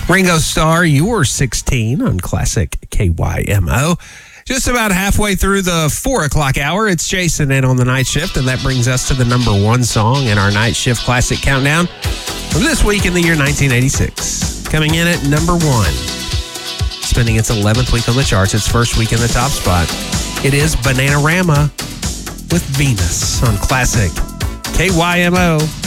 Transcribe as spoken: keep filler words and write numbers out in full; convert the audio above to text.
Ringo Starr, You're sixteen on Classic K Y M O. Just about halfway through the four o'clock hour, it's Jason in on the night shift, and that brings us to the number one song in our night shift classic countdown from this week in the year nineteen eighty-six. Coming in at number one, spending its eleventh week on the charts, its first week in the top spot. It is Bananarama with Venus on Classic K Y M O.